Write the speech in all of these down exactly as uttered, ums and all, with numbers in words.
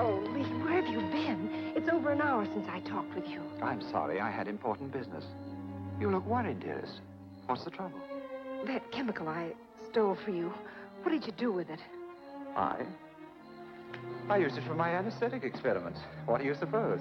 Oh, Lee, where have you been? It's over an hour since I talked with you. I'm sorry. I had important business. You look worried, dearest. What's the trouble? That chemical I stole for you, what did you do with it? I? I used it for my anesthetic experiments. What do you suppose?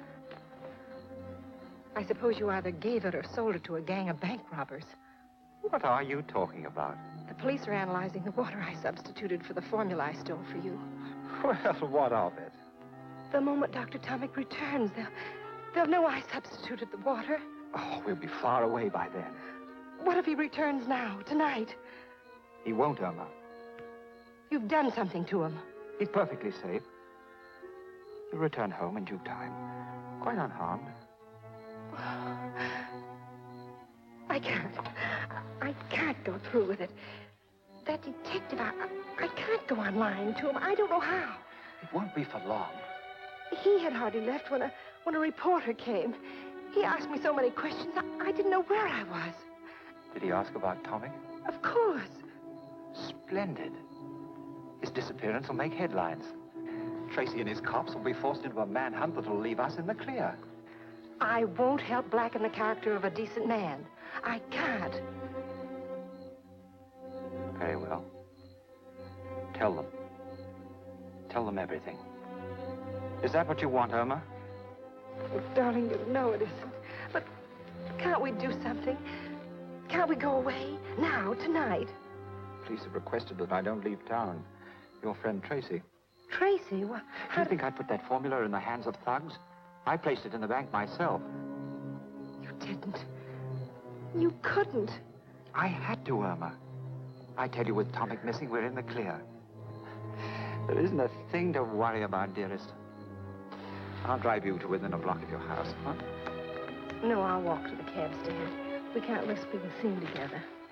I suppose you either gave it or sold it to a gang of bank robbers. What are you talking about? The police are analyzing the water I substituted for the formula I stole for you. Well, what of it? The moment Doctor Tomic returns, they'll, they'll know I substituted the water. Oh, we'll be far away by then. What if he returns now, tonight? He won't, Irma. You've done something to him. He's perfectly safe. He'll return home in due time, quite unharmed. I can't. I can't go through with it. That detective, I, I can't go on lying to him. I don't know how. It won't be for long. He had hardly left when a, when a reporter came. He asked me so many questions, I, I didn't know where I was. Did he ask about Tomic? Of course. Splendid. His disappearance will make headlines. Tracy and his cops will be forced into a manhunt that'll leave us in the clear. I won't help blacken the character of a decent man. I can't. Very well. Tell them. Tell them everything. Is that what you want, Irma? Oh, darling, you know it isn't. But can't we do something? Can't we go away? Now, tonight? Police have requested that I don't leave town. Your friend Tracy. Tracy? What? Do you think I'd put that formula in the hands of thugs? I placed it in the bank myself. You didn't. You couldn't. I had to, Irma. I tell you, with Tomic missing, we're in the clear. There isn't a thing to worry about, dearest. I'll drive you to within a block of your house, huh? No, I'll walk to the cab stand. We can't risk being seen together.